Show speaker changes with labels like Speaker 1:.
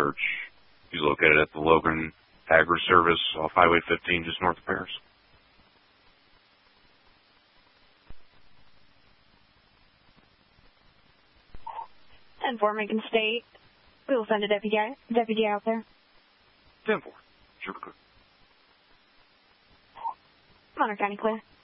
Speaker 1: search. He's located at the Logan Agri-Service off Highway 15, just north of Paris.
Speaker 2: And for Macon State, we will send a deputy out there.
Speaker 1: 10-4. Super clear.
Speaker 2: Monroe County clear.